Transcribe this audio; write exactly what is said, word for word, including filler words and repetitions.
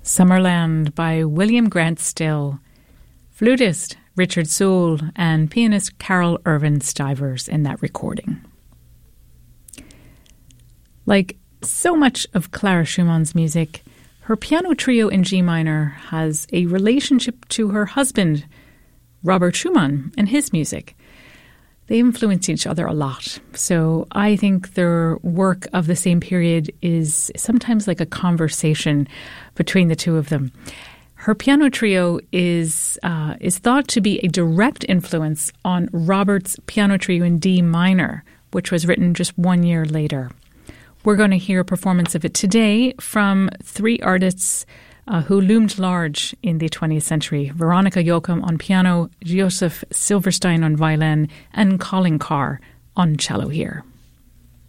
Summerland by William Grant Still, flutist Richard Sewell and pianist Carol Irvin Stivers in that recording. Like so much of Clara Schumann's music, her piano trio in G minor has a relationship to her husband, Robert Schumann, and his music. They influence each other a lot. So I think their work of the same period is sometimes like a conversation between the two of them. Her piano trio is uh, is thought to be a direct influence on Robert's piano trio in D minor, which was written just one year later. We're going to hear a performance of it today from three artists Uh, who loomed large in the twentieth century. Veronica Yoakum on piano, Joseph Silverstein on violin, and Colin Carr on cello here.